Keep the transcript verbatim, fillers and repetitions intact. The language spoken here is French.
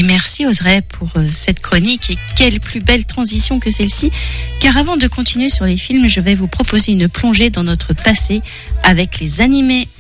merci Audrey pour euh, cette chronique, et quelle plus belle transition que celle-ci, car avant de continuer sur les films, je vais vous proposer une plongée dans notre passé avec les animés